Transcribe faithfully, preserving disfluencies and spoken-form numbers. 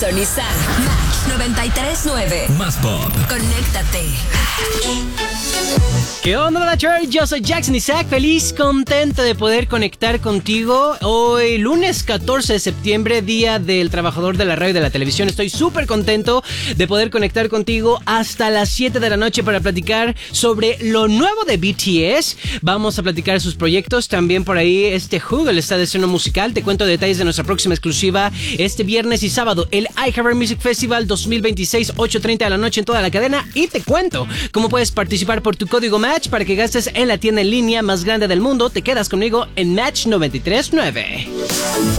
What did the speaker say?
Soniza Match noventa y tres nueve. Más pop. Conéctate. ¿Qué onda, Bachelor? Yo soy Jackson Isaac, feliz, contento de poder conectar contigo hoy, lunes catorce de septiembre, Día del Trabajador de la Radio y de la Televisión. Estoy súper contento de poder conectar contigo hasta las siete de la noche para platicar sobre lo nuevo de B T S. Vamos a platicar sus proyectos, también por ahí este Google está de estreno musical. Te cuento detalles de nuestra próxima exclusiva este viernes y sábado, el iHeart Music Festival dos mil veintiséis, ocho treinta de la noche en toda la cadena. Y te cuento cómo puedes participar por tu código Match para que gastes en la tienda en línea más grande del mundo. Te quedas conmigo en Match noventa y tres nueve.